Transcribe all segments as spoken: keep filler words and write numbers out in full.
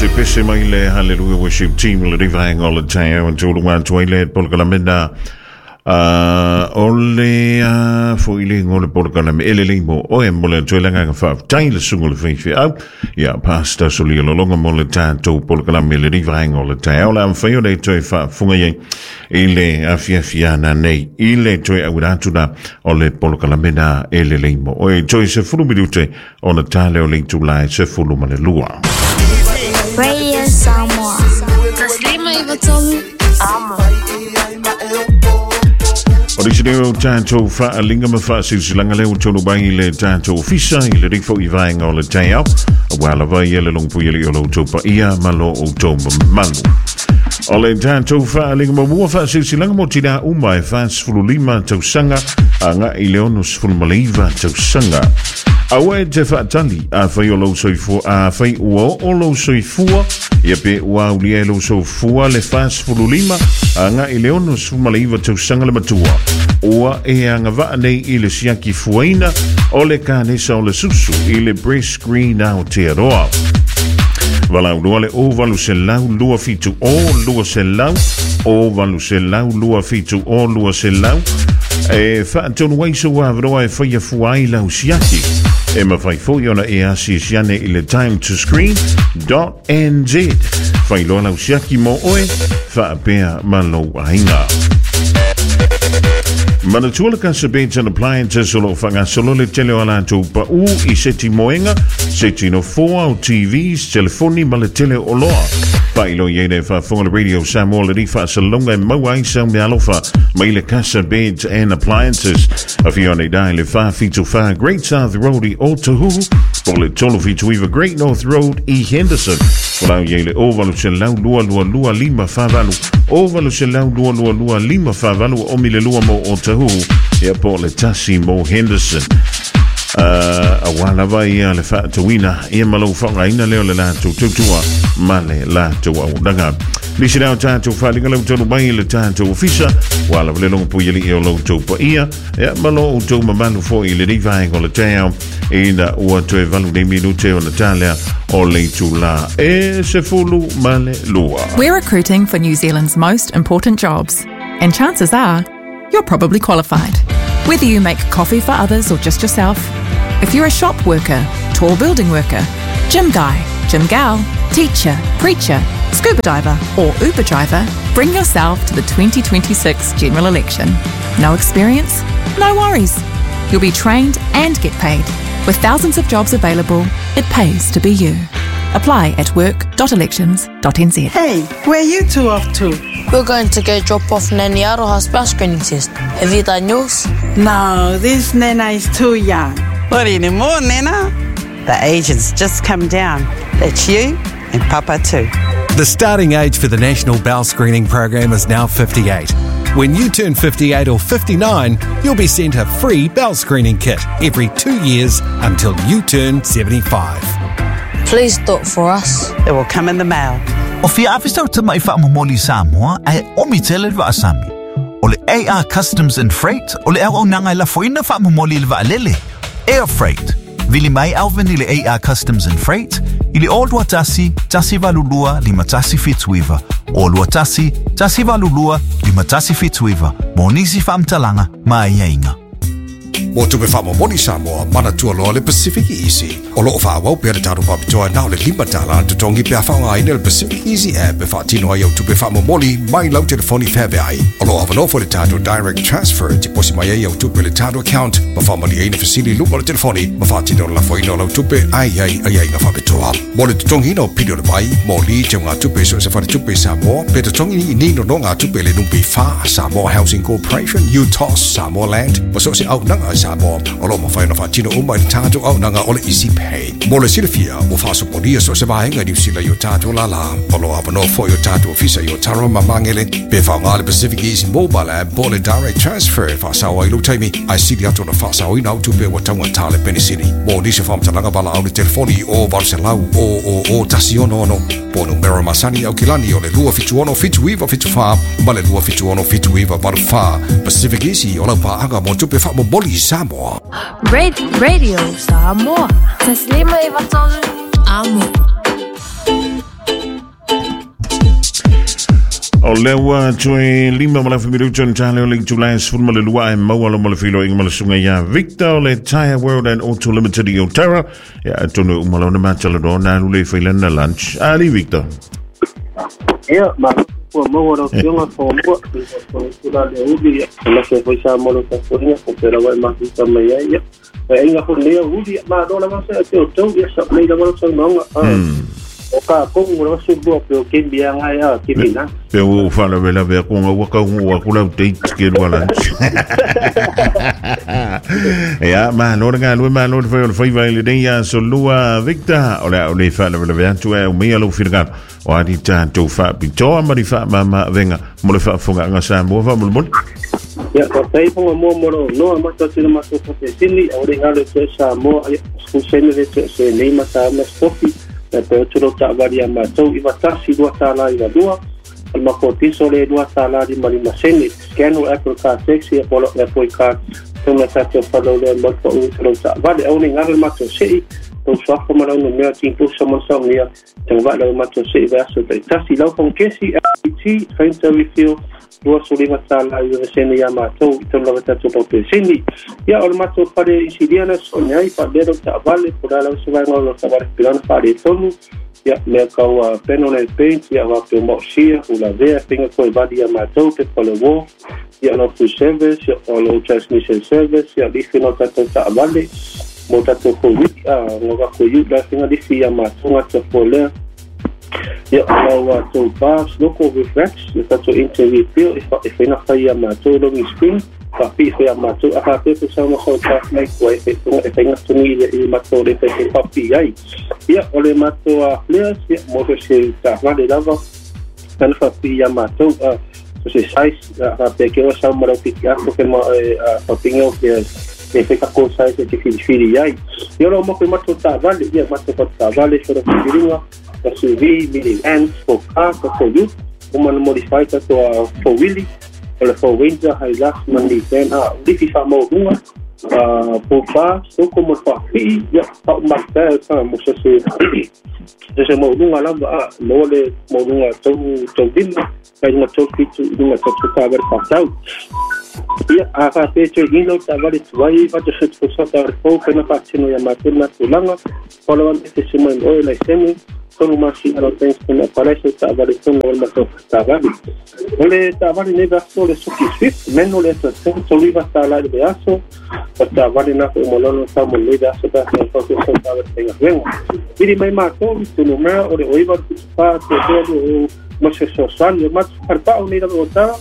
pese mai le hallelujah worship team le divang all the time until the one to ile polkalamenda uh ole uh for ile ngole polkalam ele mo o emole toilanga fa taile sungole fe au ya pastor soli lo longa mole tanto polkalam le divang all the time ola am fayo de toi fa funga ye ile afia fia na nei ile toi awatuna ole polkalamenda ele mo o toi se fulu minute on the tale ole July se fulu mane lua Radio Samoa. Taslima Ivatolu. Amo. Origineo tanto fa a linga ma fa silsilanga leo tonu bai le tanto fisa ile rifo i vainga o le taiao. Wala vai ele long pu ele o topa ia malo o tomba malu. Ole tanto fa a linga ma mua fa silsilanga mo tina uma e fa sfululima tau sanga anga i leonus fulmaliva tau sanga. Awe te whaatali a whai o lau soifua, a whai ua o lau soifua, ia pe ua ulia e lau soifua le whaas fululima, a ngā i leono sumaleiva tau sanga le matua. Ua e a ngā waa nei i le siaki fuaina, o le kānesa o le susu, i le breast green au te aroa. Walau lua le o walu se lau lua fitu o lua se lau, o walu se lau lua fitu o lua se lau, e whaatonu waiso wa vroa e whaia fuai lau siaki. E mawhai fo iona e asi siane i le time to screen dot n z. Whai loa lau siaki mo oe, whaapea malo ainga. Manatua le Casabeds and Appliances o lo whanga solo le tele o alato pa u i seti moenga, seti no foa o T Vs, telefoni ma le tele o loa. Whailo iene wha whonga le Radio Samoa le rifa sa longa e maua i sa me alofa mai le Casabeds and Appliances. A fione dai le wha fitu wha Great South Road i Otahuhu, o le tolo fitu iwa Great North Road i Henderson. Walau iele ovalu se lau lua lua lua lima whavalu, ovalu se lau lua lua lua lima whavalu o mile lua mo Otahuhu. Ia po le tasi mo Henderson. Uh, a wala vai ia le whaatawina ia malau whangaina leo le lātou tautua ma le lātou au danga. Lisi nao tātou whalinga lau tonu mai le tātou ofisa wala vale longa puyeli e o lau tau pa ia ia malo o tau mamalu fo i le rivai o le tau e na ua toe valu ne minute o na tālea o le tula e se fulu ma le lua. We're recruiting for New Zealand's most important jobs and chances are you're probably qualified. Whether you make coffee for others or just yourself, if you're a shop worker, tall building worker, gym guy, gym gal, teacher, preacher, scuba diver or Uber driver, bring yourself to the twenty twenty-six general election. No experience? No worries. You'll be trained and get paid. With thousands of jobs available, it pays to be you. Apply at work dot elections dot n z. Hey, where you two off to? We're going to go drop off Nanny Aroha's spouse screening test. Have you done yours? No, this Nana is too young. What anymore, Nana? The agent's just come down. That's you and Papa too. The starting age for the National Bowel Screening Program is now fifty-eight. When you turn fifty-eight or fifty-nine, you'll be sent a free bowel screening kit every two years until you turn seventy-five. Please do it for us. It will come in the mail. O fia afistau te mai whaamomoli Samoa ai omi tele wa asami. O le A R Customs and Freight, o le au nanga la foina whaamomoli le waalele. Air Freight. Vili mai au veni le A R Customs and Freight, ili Old Watasi, tasi valulua lima tasi fituiva. Old Watasi, tasi valulua lima tasi fituiva. Monisi whaamtalanga mai inga. Mo tupe whamo moni Samoa, mana tua loa le Pacific Easy. O loo whawau pere taro papitoa nao le lima tala, tu tongi pia whaunga aina le Pacific Easy app, e whaatino ai au tupe whamo moni, mai lau telefoni whewe ai. O loo awanofo le tato direct transfer, ti posi mai ai au tupe le tato account, ma whamani aina fasili lupa le telefoni, ma whaatino la foino lau tupe ai ai ai ai na whapitoa. Mo le tutongi ino pido le mai, mo li te ngā tupe so se whare tupe Samoa, pe tutongi ni no no ngā tupe le numpi wha, Samoa Housing Corporation, U T O S, Samoa Land, ma so se au nanga Samoa, o lo mawhai na whaatino umai le tātou au nanga o le Easy Pay. Mo le silifia, mo whaasoponia so se wahenga ni usila yo tātou la la, o lo awano fo yo tātou ofisa yo taro mamangele, pe whaunga le Pacific Easy Mobile app, mo le direct transfer, whaasawa i lutaimi, ai sili ato na whaasawa ina au tupe wa taunga tale penisini. Mo nisi whamtalanga bala au le telefoni o Varselau o o o tasi ono ono, po numero masani au kilani o le lua fitu ono fitu iwa fitu wha, ma le lua fitu ono fitu iwa varu wha, Pacific Easy o lau pa anga mo tupe wha mo boli Samoa. Radio, Radio Samoa. Taslima Ivatolu. Amo. O lewa tue lima mala fimiru chon chale o le July sfun mala lua e maua lo mala filo inga mala sunga ya Victor o le Tire World and Auto Limited i Otara. Ya atono umala o na matala do na lule failan na lunch. Ali Victor. Ya, ma po mo ro kionga po mo ko kula le ubi la ke foi sa mo lo ta furia ko pera wa ma ta mai ya. E inga po le ubi ma do la ma se te o to ya sa le da mo so no. O ka ko mo so bo pe o ke bia nga ya ke bina pe o fala vela ve ko nga waka wa kula te ke do la ya ma no nga lo ma no fe o fe va le dia so lua Victor o la o le fala vela ve tu e o me lo firga o adi ta to fa bi to ma di fa ma ma venga mo le fa fonga nga sa mo fa mo mo ya ko tai po mo mo no ma ta sina ma so te sini o le nga le sa mo su sene le se nei ma sa ma stopi e pe otro ta varia ma tau i vatasi dua tala i dua al makotiso le dua tala di mali maseni scano Apple Car Taxi e polo e poi car tona ta te falo le mo ko utro ta vale o ni ngal ma to sei to so fa mala no me tin to so mo so nia te vale ma to sei verso te tasi lo con che si ti fenta refill dua solima tala i vesene ya ma to to lo ta to pe sini ya o ma to pare isidiana so nei pa dero ta vale por la so va no lo ta vale plan pare tonu ya me kau penone paint ya va pe mo sia o la vea pinga ko vadia ma to te polo wo ya no fu service ya o lo transmission service ya di fino ta ta vale mo ta to ko wi a no va ko yu la pinga di fi ya ma to nga to pole ya o to pass local reflex ya to interview feel if if ina fa ya ma to lo mi screen pa pi fa ya ma to a ha te sa mo ko ta mai ko e fe to e fa to ni ya ma to le fe pa pi ai ya o le ma to a flares ya mo se ta va de lava tan fa pi ya ma to so se size a pe que o sa mo pi ya ko que mo a pingo que e fe ka ko size que fi fi ai yo lo mo ko ma to ta vale ya ma to ta vale so ro fi S U V, minivan, for car, for youth, woman modify to a four wheelie, or a four winter, Hilux, minivan, ah, this is a more one, uh, for car, so come for fee, yeah, how much there, some of the there's a more one, ah, no, the more one, so to win, I want to fit to do a top to cover pass out. Yeah, I have a picture in the valley to why, but the shit for sort of folk and a patino Yamatuna to Langa, following the cement oil like semi. Sono massi allo tempo che appare sta variazione del motor stavali le stavali ne verso le succhi swift meno le stazioni soliva stala de asso stavali na come non stiamo le verso per il fatto che stava tenga vengo quindi mai ma to tu numero o le oiva fa to mo se social ma parpa unida volta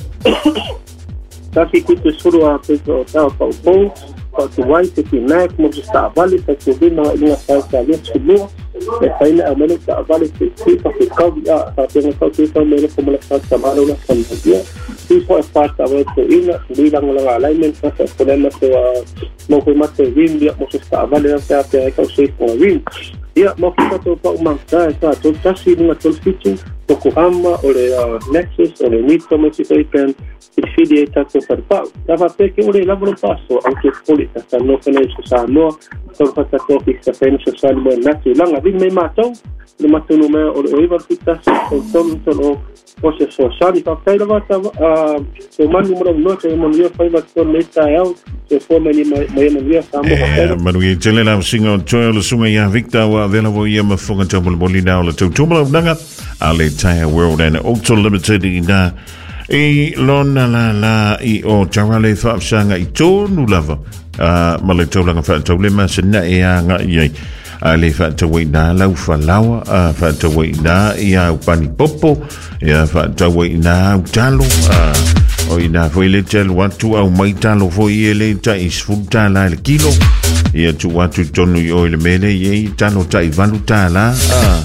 sta qui tutto solo a questo stava pa un po' tu vai che ti nek mo stavali per che vino in una stanza lì su e fai a meno che vale che si fa che cambia a te non fa che fa meno come la sta male una fantasia si può fare a volte in di la la alignment per poterla che non puoi mettere via mo sta vale a te che sei con win ya mo fa to pa un manca sta to tasi una to fitu Yokohama o le Nexus o le Nitro Metropolitan il fidi è stato per pa dava perché ora lavoro passo anche fuori sta no penso sa no sono fatta topic sta penso sa mo nati langa di me mato le mato no me o o iva tutta sono sono cose sociali fa fai la volta se man numero no che non io fai la tornetta out se forma ni mai non via siamo ma lui tele la singo joy lo sunga ya Victor wa vela vo ia ma fonga tabul bolina o le tutumla danga ale Tire World and Auto Limited ina e lona la la i o charale fa sanga i tonu lava a ma le tolanga fa tolema sena e nga i ale fa tawai na lau fa lawa a fa tawai na ia upani popo ia fa tawai na utalo a o ina foi le tel watu au mai talo foi ele ta isfuta la el kilo ia tu watu tonu yo le mele ye talo ta valuta la a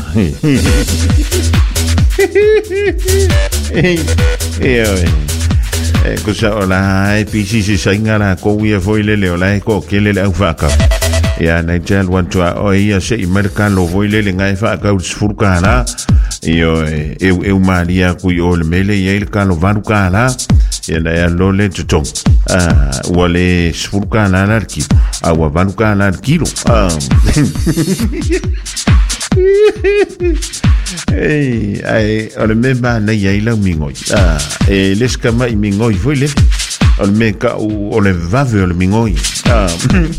e e cosa ola e pisi si singala ko wi foi le le ola ko ke le au faka ya Nigel want to o ia se mercalo foi le ngai fa ka usfurka la io e e maria ku yo le mele ye il kalo varuka la ya na lo le to ah wale sfurka la la ki awa varuka la kilo ah Hey, ai o le me ba nei ai lau mingoi ah e les ka mai mingoi foi le o le me ka o le vave o le mingoi ah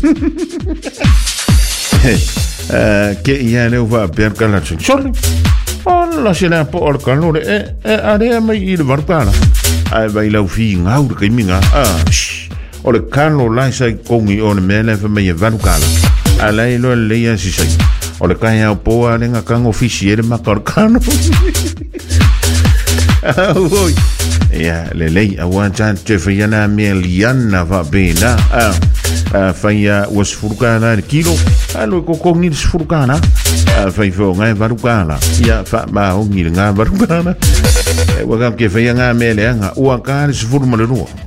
ke ia le va per kala sorry olla sina po or kanore e are mai i le varpala ai vai lau fi ngau ke minga ah o le kano lai sai kongi o le mele fa mai varukala ala i lo le ia si sai o le kai au poa le nga kang officiere ma korkano oi ya le lei awan chan tefiyana meliana va bena ah faia was furkana kilo alo ko ko ni furkana fai fo ngai varukana ya fa ma o ni nga varukana e wa ke faia nga mele nga o ka ni furma le no